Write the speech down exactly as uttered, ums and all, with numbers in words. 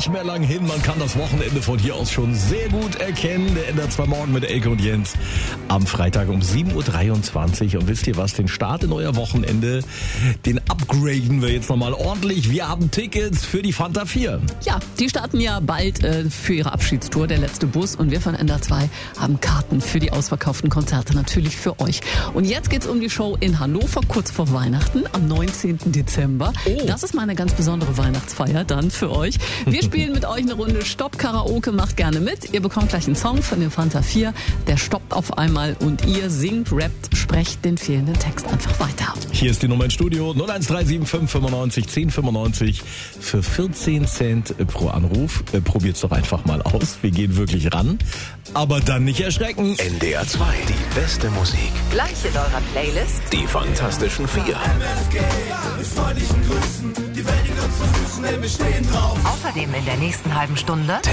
nicht mehr lang hin. Man kann das Wochenende von hier aus schon sehr gut erkennen. Der N D R zwei Morgen mit Elke und Jens am Freitag um sieben Uhr dreiundzwanzig. Und wisst ihr was? Den Start in euer Wochenende, den upgraden wir jetzt nochmal ordentlich. Wir haben Tickets für die Fanta vier. Ja, die starten ja bald äh, für ihre Abschiedstour, der letzte Bus. Und wir von N D R zwei haben Karten für die ausverkauften Konzerte natürlich für euch. Und jetzt geht's um die Show in Hannover, kurz vor Weihnachten, am neunzehnten Dezember. Oh. Das ist mal eine ganz besondere Weihnachtsfeier dann für euch. Wir spielen mit euch eine Runde Stopp Karaoke, macht gerne mit. Ihr bekommt gleich einen Song von den Fanta vier, der stoppt auf einmal und ihr singt, rappt, sprecht den fehlenden Text einfach weiter. Hier ist die Nummer ins Studio, null eins drei sieben fünf fünfundneunzig zehn fünfundneunzig für vierzehn Cent pro Anruf. Äh, probiert's doch einfach mal aus, wir gehen wirklich ran, aber dann nicht erschrecken. N D R zwei, die beste Musik. Gleich in eurer Playlist Die Fantastischen Vier. Außerdem in der nächsten halben Stunde